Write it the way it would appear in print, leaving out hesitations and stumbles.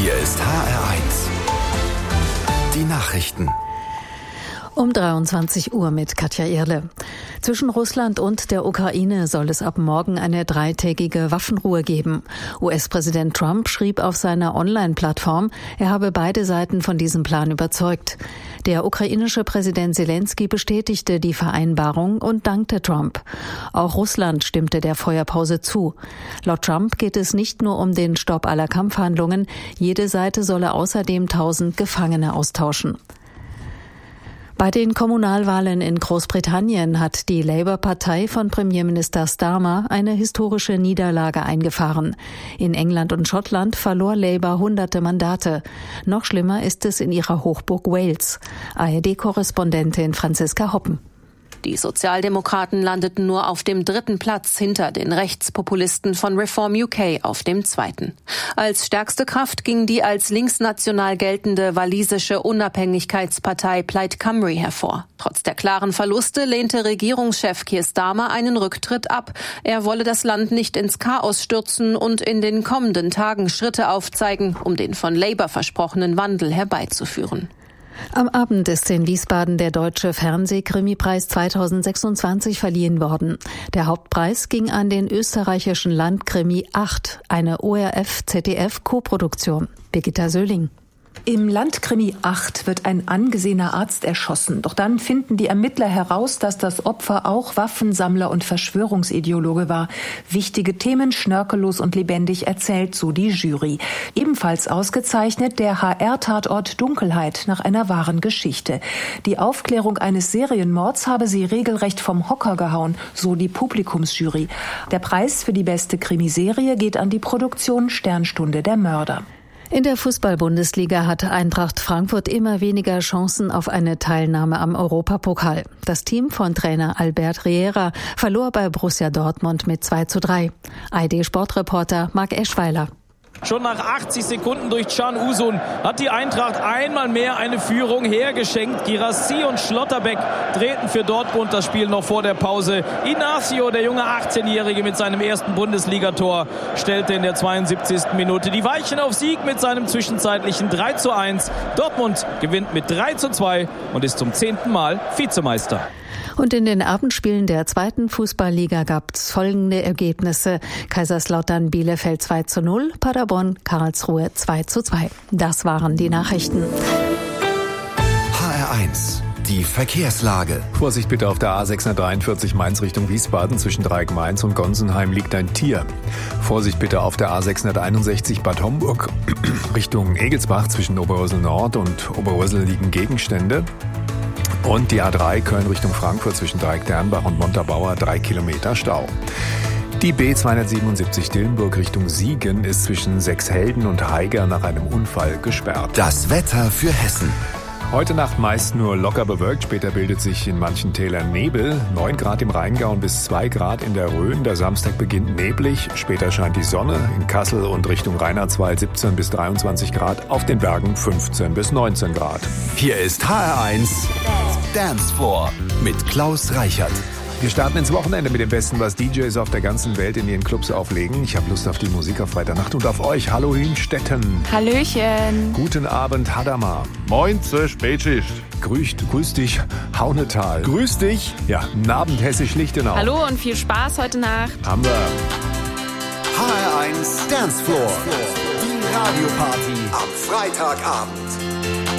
Hier ist HR1. Die Nachrichten. Um 23 Uhr mit Katja Irle. Zwischen Russland und der Ukraine soll es ab morgen eine 3-tägige Waffenruhe geben. US-Präsident Trump schrieb auf seiner Online-Plattform, er habe beide Seiten von diesem Plan überzeugt. Der ukrainische Präsident Zelensky bestätigte die Vereinbarung und dankte Trump. Auch Russland stimmte der Feuerpause zu. Laut Trump geht es nicht nur um den Stopp aller Kampfhandlungen, jede Seite solle außerdem 1000 Gefangene austauschen. Bei den Kommunalwahlen in Großbritannien hat die Labour-Partei von Premierminister Starmer eine historische Niederlage eingefahren. In England und Schottland verlor Labour hunderte Mandate. Noch schlimmer ist es in ihrer Hochburg Wales. ARD-Korrespondentin Franziska Hoppen. Die Sozialdemokraten landeten nur auf dem 3. Platz hinter den Rechtspopulisten von Reform UK auf dem 2. Als stärkste Kraft ging die als linksnational geltende walisische Unabhängigkeitspartei Plaid Cymru hervor. Trotz der klaren Verluste lehnte Regierungschef Keir Starmer einen Rücktritt ab. Er wolle das Land nicht ins Chaos stürzen und in den kommenden Tagen Schritte aufzeigen, um den von Labour versprochenen Wandel herbeizuführen. Am Abend ist in Wiesbaden der Deutsche Fernsehkrimipreis 2026 verliehen worden. Der Hauptpreis ging an den österreichischen Landkrimi 8, eine ORF-ZDF-Koproduktion. Birgitta Söhling. Im Landkrimi 8 wird ein angesehener Arzt erschossen. Doch dann finden die Ermittler heraus, dass das Opfer auch Waffensammler und Verschwörungsideologe war. Wichtige Themen schnörkellos und lebendig erzählt, so die Jury. Ebenfalls ausgezeichnet der HR-Tatort Dunkelheit nach einer wahren Geschichte. Die Aufklärung eines Serienmords habe sie regelrecht vom Hocker gehauen, so die Publikumsjury. Der Preis für die beste Krimiserie geht an die Produktion Sternstunde der Mörder. In der Fußball-Bundesliga hat Eintracht Frankfurt immer weniger Chancen auf eine Teilnahme am Europapokal. Das Team von Trainer Albert Riera verlor bei Borussia Dortmund mit 2:3. ARD-Sportreporter Marc Eschweiler. Schon nach 80 Sekunden durch Can Uzun hat die Eintracht einmal mehr eine Führung hergeschenkt. Girassi und Schlotterbeck drehten für Dortmund das Spiel noch vor der Pause. Inacio, der junge 18-Jährige mit seinem ersten Bundesligator, stellte in der 72. Minute die Weichen auf Sieg mit seinem zwischenzeitlichen 3:1. Dortmund gewinnt mit 3:2 und ist zum 10. Mal Vizemeister. Und in den Abendspielen der 2. Fußballliga gab es folgende Ergebnisse. Kaiserslautern Bielefeld 2:0, Paderborn Karlsruhe 2:2. Das waren die Nachrichten. HR1, die Verkehrslage. Vorsicht bitte auf der A643 Mainz Richtung Wiesbaden. Zwischen Dreieck-Mainz und Gonsenheim liegt ein Tier. Vorsicht bitte auf der A661 Bad Homburg Richtung Egelsbach. Zwischen Oberhösel Nord und Oberhösel liegen Gegenstände. Und die A3 Köln Richtung Frankfurt zwischen Dreieck-Dernbach und Montabaur 3 Kilometer Stau. Die B277 Dillenburg Richtung Siegen ist zwischen Sechshelden und Haiger nach einem Unfall gesperrt. Das Wetter für Hessen. Heute Nacht meist nur locker bewölkt, später bildet sich in manchen Tälern Nebel. 9 Grad im Rheingau und bis 2 Grad in der Rhön. Der Samstag beginnt neblig, später scheint die Sonne. In Kassel und Richtung Reinhardswald 17 bis 23 Grad, auf den Bergen 15 bis 19 Grad. Hier ist HR1 Dance Floor mit Klaus Reichert. Wir starten ins Wochenende mit dem Besten, was DJs auf der ganzen Welt in ihren Clubs auflegen. Ich habe Lust auf die Musik auf Freitagnacht und auf euch. Hallo Hünstetten. Hallöchen. Guten Abend Hadamar. Moinze, Spätschicht. Grüß dich, Haunetal. Grüß dich. Ja, Abend Hessisch-Lichtenau. Hallo und viel Spaß heute Nacht. Haben wir. HR1 Dance Floor. Die Radioparty am Freitagabend.